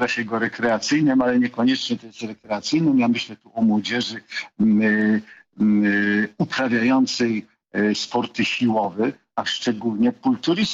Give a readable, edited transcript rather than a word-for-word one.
nazywa się go rekreacyjnym, ale niekoniecznie to jest rekreacyjnym. Ja myślę tu o młodzieży uprawiającej sporty siłowe, a szczególnie kulturystów.